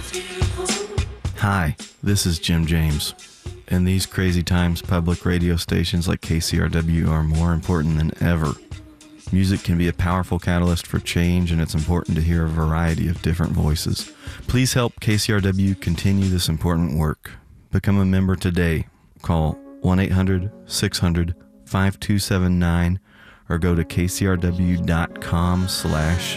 Hi, this is Jim James. In these crazy times, public radio stations like KCRW are more important than ever. Music can be a powerful catalyst for change, and it's important to hear a variety of different voices. Please help KCRW continue this important work. Become a member today. Call 1-800-600-5279 or go to kcrw.com/